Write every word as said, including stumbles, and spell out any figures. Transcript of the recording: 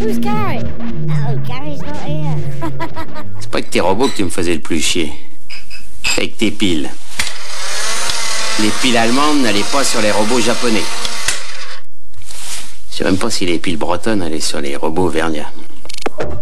Who's Gary? Oh, Gary's not here. C'est pas que tes robots que tu me faisais le plus chier. Avec tes piles. Les piles allemandes n'allaient pas sur les robots japonais. Je sais même pas si les piles bretonnes allaient sur les robots vernias.